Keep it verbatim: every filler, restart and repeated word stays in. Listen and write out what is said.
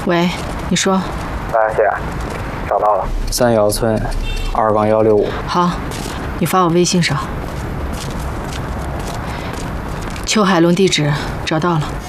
喂，你说。 哎，姐，找到了，三窑村二杠幺六五。 好，你发我微信上。邱海龙地址找到了。